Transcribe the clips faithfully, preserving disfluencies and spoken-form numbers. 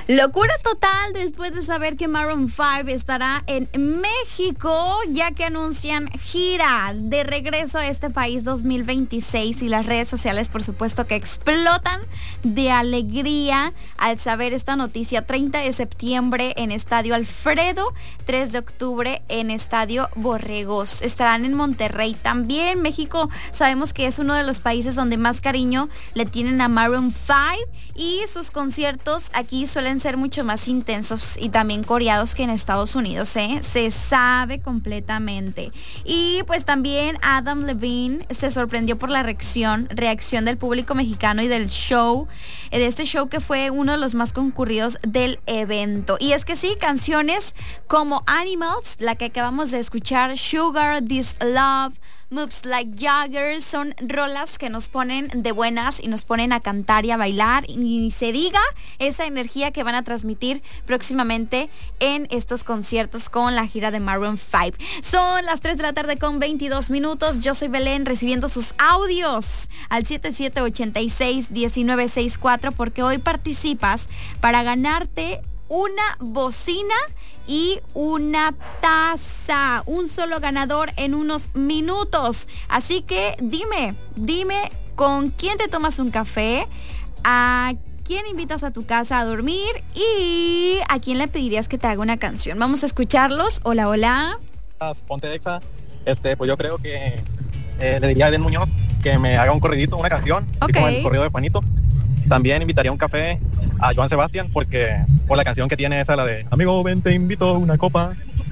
Locura total después de saber que Maroon cinco estará en México, ya que anuncian gira de regreso a este país dos mil veintiséis, y las redes sociales, por supuesto, que explotan de alegría al saber esta noticia. Treinta de septiembre en Estadio Alfredo, tres de octubre en Estadio Borregos. Estarán en Monterrey también. México sabemos que es uno de los países donde más cariño le tienen a Maroon cinco, y sus conciertos aquí suelen ser mucho más intensos y también coreados que en Estados Unidos, ¿eh? Se sabe completamente. Y pues también Adam Levine se sorprendió por la reacción, reacción del público mexicano y del show, de este show que fue uno de los más concurridos del evento. Y es que sí, canciones como Animals, la que acabamos de escuchar, Sugar, This Love, Moves Like Jagger, son rolas que nos ponen de buenas y nos ponen a cantar y a bailar, y ni se diga esa energía que van a transmitir próximamente en estos conciertos con la gira de Maroon cinco. Son las tres de la tarde con veintidós minutos. Yo soy Belén, recibiendo sus audios al siete siete ocho seis, uno nueve seis cuatro, porque hoy participas para ganarte una bocina y una taza. Un solo ganador en unos minutos. Así que dime, dime con quién te tomas un café, a quién invitas a tu casa a dormir y a quién le pedirías que te haga una canción. Vamos a escucharlos. Hola, hola. Ponte Exa. Este, pues yo creo que eh, le diría a Eden Muñoz que me haga un corridito, una canción, okay, así como el corrido de Juanito. También invitaría a un café a Joan Sebastián, porque por la canción que tiene esa, la de Amigo, ven, te invito a una copa.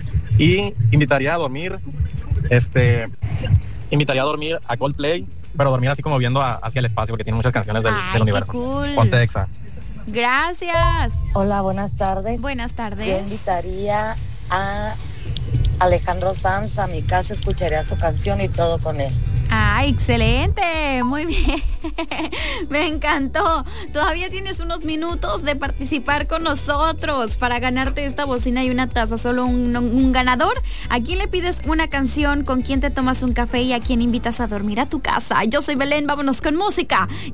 Y invitaría a dormir, este, invitaría a dormir a Coldplay, pero dormir así como viendo a, hacia el espacio, porque tiene muchas canciones del, Ay, del universo. Cool. Ponte Exa. Gracias. Hola, buenas tardes. Buenas tardes. Yo invitaría a Alejandro Sanz a mi casa, escucharía su canción y todo con él. Ah, excelente, muy bien. Me encantó. Todavía tienes unos minutos de participar con nosotros para ganarte esta bocina y una taza. Solo un, un ganador. ¿A quién le pides una canción? ¿Con quién te tomas un café? ¿Y a quién invitas a dormir a tu casa? Yo soy Belén, vámonos con música.